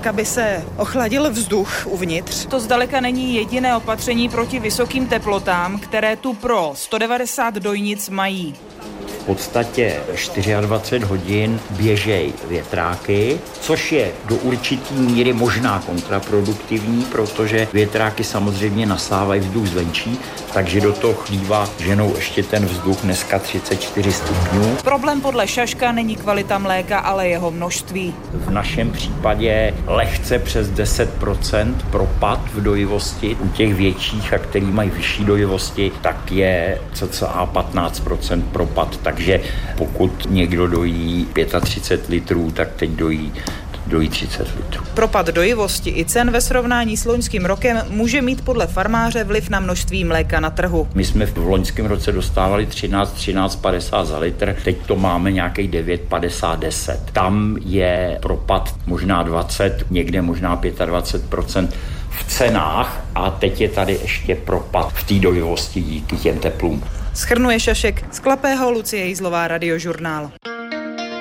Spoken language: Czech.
tak, aby se ochladil vzduch uvnitř. To zdaleka není jediné opatření proti vysokým teplotám, které tu pro 190 dojnic mají. V podstatě 24 hodin běžej větráky, což je do určitý míry možná kontraproduktivní, protože větráky samozřejmě nasávají vzduch zvenčí, takže do toho chlíva ženou ještě ten vzduch, dneska 34 stupňů. Problém podle Šaška není kvalita mléka, ale jeho množství. V našem případě lehce přes 10% propad v dojivosti. U těch větších, a který mají vyšší dojivosti, tak je cca 15% propad. Takže pokud někdo dojí 35 litrů, tak teď dojí 30 litrů. Propad dojivosti i cen ve srovnání s loňským rokem může mít podle farmáře vliv na množství mléka na trhu. My jsme v loňském roce dostávali 13,50 za litr, teď to máme nějakých 9,50, 10. Tam je propad možná 20, někde možná 25% v cenách a teď je tady ještě propad v té dojivosti díky těm teplům. Shrnuje Šašek, z Klapého Lucie Jízlová, Radiožurnál.